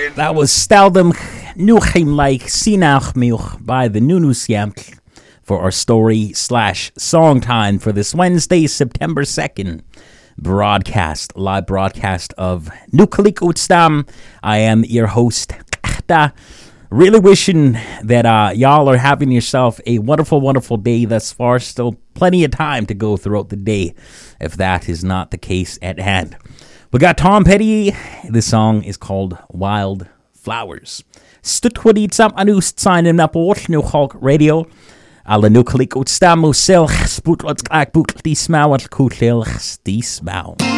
That was Staldum Nuchim like Sinach Milch by the Nunusiamk for our story/song time for this Wednesday, September 2nd live broadcast of Nukalik Utstam. I am your host. Really wishing that y'all are having yourself a wonderful, wonderful day thus far. Still plenty of time to go throughout the day if that is not the case at hand. We got Tom Petty. The song is called Wild Flowers. Stutwadit sam anust sign na port nu Hulk Radio. Alla nu klik ut stamu sel spoetlot klik boek die smauw at koetlil die smauw.